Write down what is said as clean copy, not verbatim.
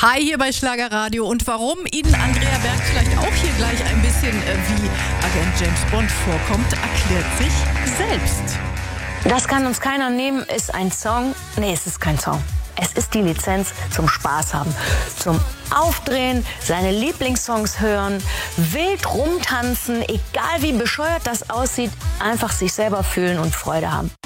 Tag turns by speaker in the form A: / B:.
A: Hi hier bei Schlagerradio. Und warum Ihnen Andrea Berg vielleicht auch hier gleich ein bisschen wie Agent James Bond vorkommt, erklärt sich selbst.
B: Das kann uns keiner nehmen, ist ein Song. Nee, es ist kein Song. Es ist die Lizenz zum Spaß haben, zum Aufdrehen, seine Lieblingssongs hören, wild rumtanzen, egal wie bescheuert das aussieht, einfach sich selber fühlen und Freude haben.